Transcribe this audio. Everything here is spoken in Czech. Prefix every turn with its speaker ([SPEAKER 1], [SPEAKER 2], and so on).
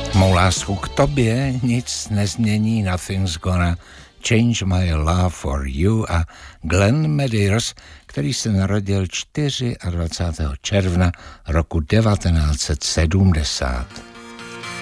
[SPEAKER 1] Mou lásku k tobě nic nezmění, nothing's gonna change my love for you, a Glenn Medeiros, který se narodil 24. června roku 1970.